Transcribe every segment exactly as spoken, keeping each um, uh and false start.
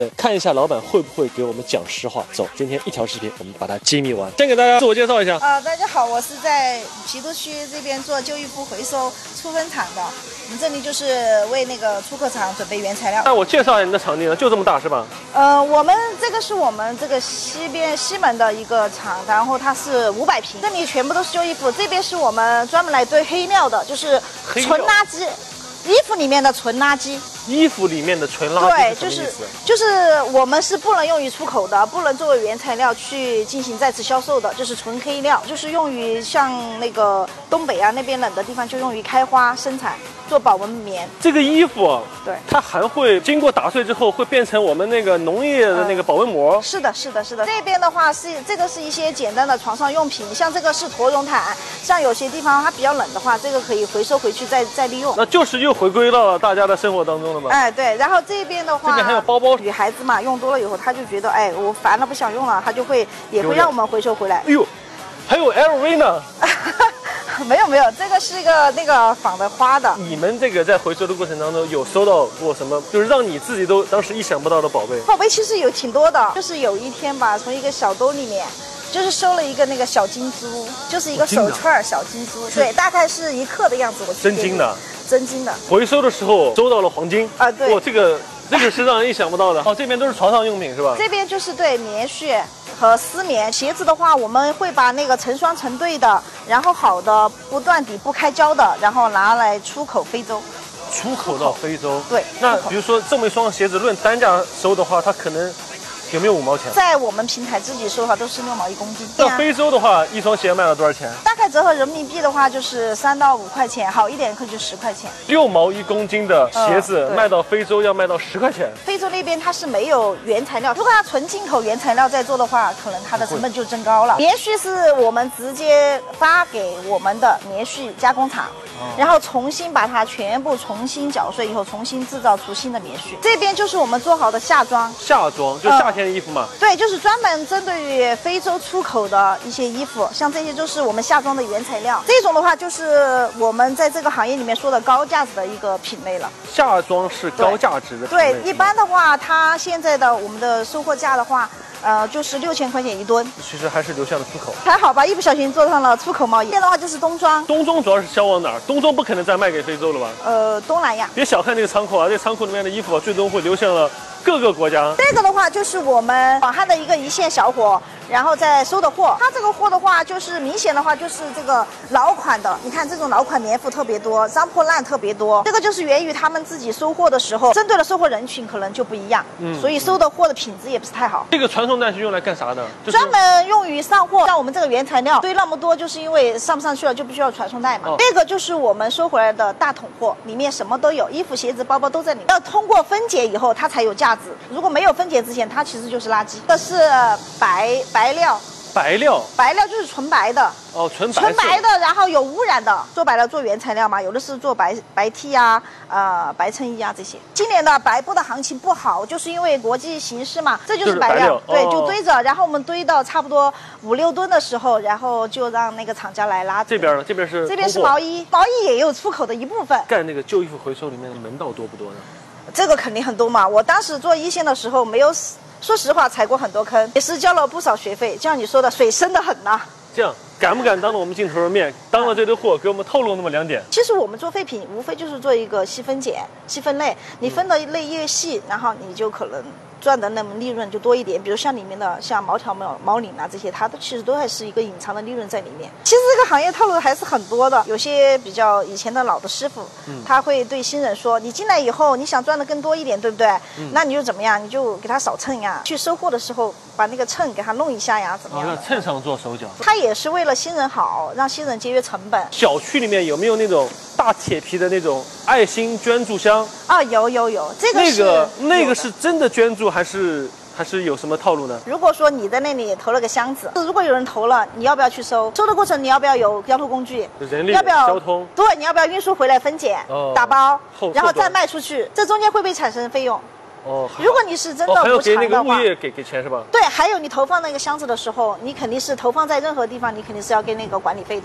看一下老板会不会给我们讲实话。走，今天一条视频我们把它揭秘完。先给大家自我介绍一下。 啊、呃，大家好，我是在郫都区这边做旧衣服回收出分厂的。我们这里就是为那个出口厂准备原材料。 那我介绍一下你的场地呢，就这么大是吧？ 呃，我们这个是我们这个西边西门的一个厂，然后它是五百平，这里全部都是旧衣服。这边是我们专门来堆黑料的，就是纯垃圾，衣服里面的纯垃圾。 衣服里面的纯垃圾对， 是什么意思？ 就是就是我们是不能用于出口的，不能作为原材料去进行再次销售的，就是纯黑料，就是用于像那个东北啊那边冷的地方，就用于开花生产做保温棉。 这个衣服， 对， 它还会经过打碎之后会变成我们那个农业的那个保温膜。 嗯、是的，是的，是的。这边的话是这个是一些简单的床上用品，像这个是驼绒毯，像有些地方它比较冷的话，这个可以回收回去再再利用。 那就是又回归到了大家的生活当中。 哎，对，然后这边的话， 这边还有包包。 女孩子嘛，用多了以后，她就觉得，哎，我烦了，不想用了，她就会也会让我们回收回来。 哎呦，还有 L V 呢？ 没有没有，这个是一个那个仿的花的。 你们这个在回收的过程当中有收到过什么，就是让你自己都当时意想不到的宝贝？ 宝贝其实有挺多的，就是有一天吧，从一个小兜里面。就是收了一个那个小金珠，就是一个手串小金珠，对，大概是一克的样子。我真金的， 真金的。 回收的时候收到了黄金啊，对， 哇，这个这个是让人意想不到的。哦，这边都是床上用品是吧？ 这边就是对棉絮和丝棉。鞋子的话，我们会把那个成双成对的，然后好的不断底不开胶的，然后拿来出口非洲。 出口到非洲？ 对。 那比如说这么一双鞋子，论单价收的话，它可能。有没有五毛钱？ 在我们平台自己收的话都是六毛一公斤。 到非洲的话，一双鞋卖了多少钱？ 大概折合人民币的话就是三到五块钱，好一点可就十块钱。 六毛一公斤的鞋子、呃、卖到非洲要卖到十块钱。 非洲那边它是没有原材料，如果它纯进口原材料再做的话，可能它的成本就增高了。棉絮是我们直接发给我们的棉絮加工厂。然后重新把它全部重新搅碎以后，重新制造出新的棉絮。这边就是我们做好的夏装， 夏装就夏天的衣服嘛、 呃。对，就是专门针对于非洲出口的一些衣服，像这些就是我们夏装的原材料。这种的话就是我们在这个行业里面说的高价值的一个品类了。 夏装是高价值的品类。 对，一般的话，它现在的我们的收货价的话。呃，就是六千块钱一吨， 其实还是流向了出口。 还好吧，一不小心做上了出口贸易。现在的话就是冬装， 冬装主要是销往哪儿？冬装不可能再卖给非洲了吧？ 呃，东南亚。别小看这个仓库啊，这仓库里面的衣服、啊、最终会流向了各个国家。 这个的话就是我们广汉的一个一线小伙，然后再收的货。它这个货的话，就是明显的话就是这个老款的，你看这种老款棉服特别多，脏破烂特别多。这个就是源于他们自己收货的时候，针对的收货人群可能就不一样，嗯，所以收的货的品质也不是太好。 这个传送带是用来干啥？ 就是、专门用于上货，像我们这个原材料堆那么多，就是因为上不上去了就必须要传送带嘛。哦、这个就是我们收回来的大桶货，里面什么都有，衣服、鞋子、包包都在里面。要通过分解以后，它才有价值。如果没有分解之前，它其实就是垃圾。这是白白料。 白料， 白料就是纯白的哦，纯白纯白的，然后有污染的。说白了，做原材料嘛，有的是做白白 T 啊，呃，白衬衣啊这些。今年的白布的行情不好，就是因为国际形势嘛，这就是白料， 就是、 对，就堆着。然后我们堆到差不多五六吨的时候，然后就让那个厂家来拉。 这边呢？这边是这边是毛衣，毛衣也有出口的一部分。 干那个旧衣服回收里面的门道多不多呢？ 这个肯定很多嘛。我当时做一线的时候没有。说实话，踩过很多坑，也是交了不少学费。就像你说的，水深得很呐、啊。 这样敢不敢当着我们镜头的面，当了这堆货，给我们透露那么两点？ 其实我们做废品，无非就是做一个细分拣、细分类。你分的类越细，然后你就可能赚的那么利润就多一点。比如像里面的像毛条、毛毛领啊这些，它都其实都还是一个隐藏的利润在里面。其实这个行业套路还是很多的。有些比较以前的老的师傅，嗯、他会对新人说：“你进来以后，你想赚的更多一点，对不对？嗯、那你就怎么样？你就给他扫秤呀，去收货的时候把那个秤给他弄一下呀，怎么样？” 哦，在秤上做手脚。 他也是为了新人好，让新人节约成本。 小区里面有没有那种大铁皮的那种爱心捐助箱？ 啊，有有有，这个那个那个是真的捐助还是？还是有什么套路呢？ 如果说你在那里投了个箱子，如果有人投了，你要不要去收？收的过程你要不要有交通工具？ 人力、 要不要交通？ 对，你要不要运输回来分拣、哦、打包，然后再卖出去？这中间会不会产生费用？ 哦， 如果你是真的不长的话， 哦、还要给那个物业给给钱是吧？ 对，还有你投放那个箱子的时候，你肯定是投放在任何地方，你肯定是要给那个管理费的。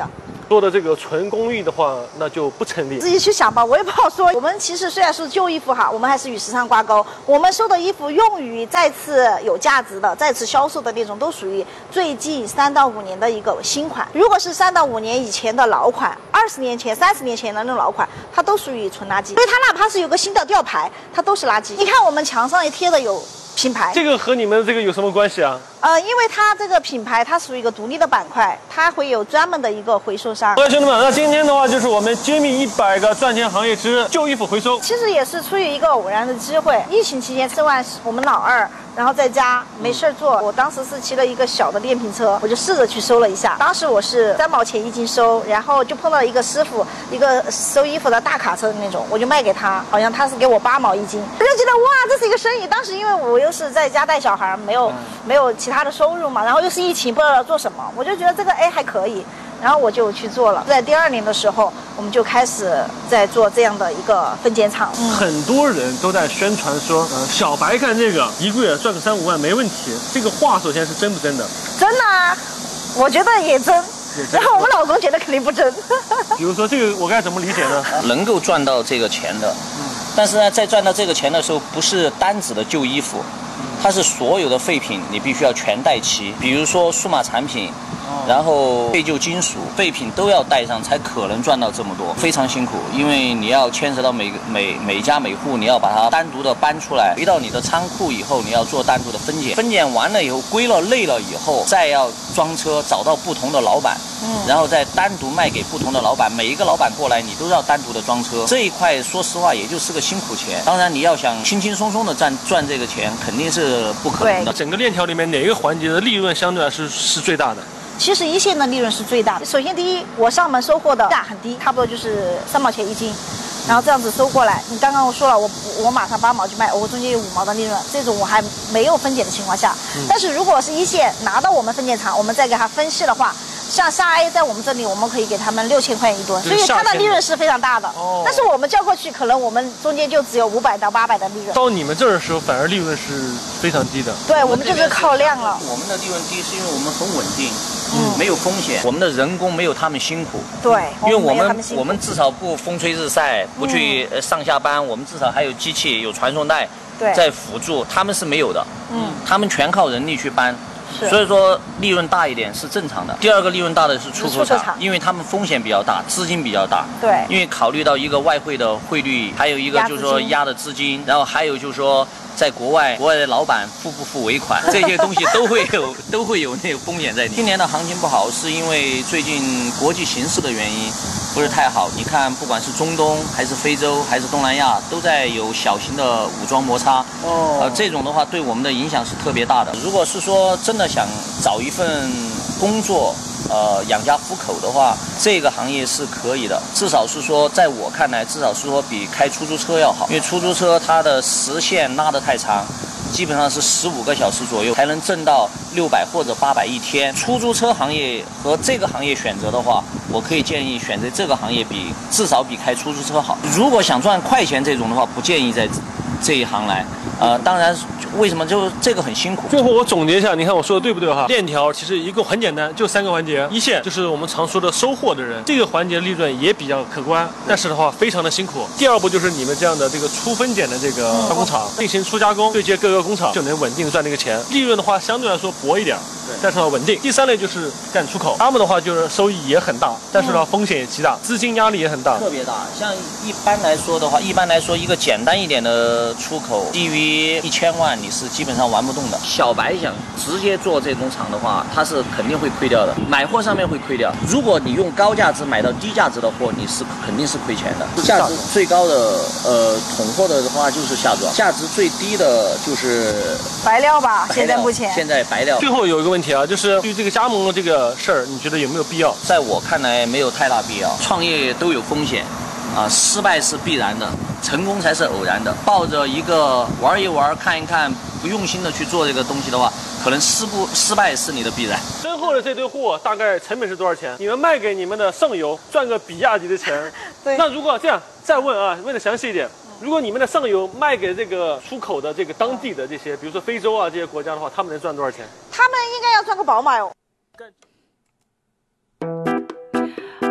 做的这个纯公益的话，那就不成立。 自己去想吧，我也不好说。我们其实虽然是旧衣服哈，我们还是与时尚挂钩。我们收的衣服用于再次有价值的、再次销售的那种，都属于最近三到五年的一个新款。如果是三到五年以前的老款，二十年前、三十年前的那种老款，它都属于纯垃圾，因为它哪怕是有个新的吊牌，它都是垃圾。你看我们墙上也贴的有品牌， 这个和你们这个有什么关系啊？ 呃，因为它这个品牌它属于一个独立的板块，它会有专门的一个回收商。 各位兄弟们，那今天的话就是我们揭秘一百个赚钱行业之旧衣服回收。 其实也是出于一个偶然的机会，疫情期间，这晚我们老二，然后在家没事做，我当时是骑了一个小的电瓶车，我就试着去收了一下。当时我是三毛钱一斤收，然后就碰到了一个师傅，一个收衣服的大卡车的那种，我就卖给他，好像他是给我八毛一斤，我就觉得哇，这是一个生意。当时因为我又是在家带小孩，没有没有其他的收入嘛，然后又是疫情，不知道要做什么，我就觉得这个哎还可以。然后我就去做了，在第二年的时候，我们就开始在做这样的一个分拣厂。 嗯、很多人都在宣传说，呃，小白干这个一个月赚个三五万没问题。这个话首先是真不真的？ 真的啊，我觉得也真。然后我们老公觉得肯定不真。 比如说这个我该怎么理解呢？ 能够赚到这个钱的，但是呢，在赚到这个钱的时候，不是单指的旧衣服，它是所有的废品，你必须要全带齐。比如说数码产品。然后废旧金属废品都要带上，才可能赚到这么多，非常辛苦，因为你要牵扯到每每每家每户，你要把它单独的搬出来，回到你的仓库以后，你要做单独的分拣，分拣完了以后归了类了以后，再要装车找到不同的老板，嗯，然后再单独卖给不同的老板，每一个老板过来你都要单独的装车，这一块说实话也就是个辛苦钱。当然你要想轻轻松松的赚赚这个钱，肯定是不可能的。 整个链条里面哪一个环节的利润相对来说是最大的？ 其实一线的利润是最大的。首先，第一，我上门收货的价很低，差不多就是三毛钱一斤，然后这样子收过来。你刚刚我说了，我我马上八毛就卖，我中间有五毛的利润，这种我还没有分拣的情况下。嗯、但是如果是一线拿到我们分拣厂，我们再给他分析的话，像下 A 在我们这里，我们可以给他们六千块钱一吨，所以它的利润是非常大的。哦。但是我们交过去，可能我们中间就只有五百到八百的利润。 到你们这儿的时候，反而利润是非常低的。 对，我们就是靠量了。 我们的利润低是因为我们很稳定。嗯，没有风险，我们的人工没有他们辛苦。 对， 因为我们我们至少不风吹日晒，不去上下班，嗯、我们至少还有机器、有传送带在辅助，他们是没有的。嗯，他们全靠人力去搬。所以说利润大一点是正常的。第二个利润大的是出口厂，因为他们风险比较大，资金比较大。 对， 因为考虑到一个外汇的汇率，还有一个就是说压的资金，然后还有就是说在国外，国外的老板付不付尾款，这些东西都会有都会有那个风险在里面。今年的行情不好，是因为最近国际形势的原因不是太好。你看，不管是中东还是非洲还是东南亚，都在有小型的武装摩擦。哦，呃，这种的话对我们的影响是特别大的。如果是说真的想找一份工作，呃，养家糊口的话，这个行业是可以的。至少是说，在我看来，至少是说比开出租车要好，因为出租车它的时限拉得太长。基本上是十五个小时左右才能挣到六百或者八百一天。出租车行业和这个行业选择的话，我可以建议选择这个行业比至少比开出租车好。如果想赚快钱这种的话，不建议在这一行来。呃，当然，为什么就这个很辛苦？ 最后我总结一下，你看我说的对不对哈？链条其实一共很简单，就三个环节。一线就是我们常说的收货的人，这个环节利润也比较可观，但是的话非常的辛苦。第二步就是你们这样的这个初分拣的这个加工厂进行初加工，对接各个工厂就能稳定赚这个钱，利润的话相对来说薄一点，但是呢稳定。第三类就是干出口，他们的话就是收益也很大，但是呢风险也极大，资金压力也很大， 特别大。像一般来说的话，一般来说一个简单一点的出口，低于一千万你是基本上玩不动的。小白想直接做这种厂的话，他是肯定会亏掉的，买货上面会亏掉。如果你用高价值买到低价值的货，你是肯定是亏钱的。价值最高的呃统货的话就是夏装，价值最低的就是白料吧。现在目前现在白料。 最后有一个问题啊，就是对于这个加盟的这个事儿，你觉得有没有必要？ 在我看来没有太大必要。创业都有风险。啊，失败是必然的，成功才是偶然的。抱着一个玩一玩、看一看，不用心的去做这个东西的话，可能失不失败是你的必然。 身后的这堆货大概成本是多少钱？你们卖给你们的上游赚个比亚迪的钱。 对。 那如果这样再问啊，问的详细一点，如果你们的上游卖给这个出口的这个当地的这些，比如说非洲啊这些国家的话，他们能赚多少钱？ 他们应该要赚个宝马哟。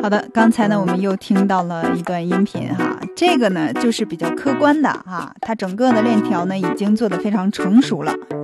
好的，刚才呢我们又听到了一段音频哈，这个呢就是比较客观的哈，它整个的链条呢已经做得非常成熟了，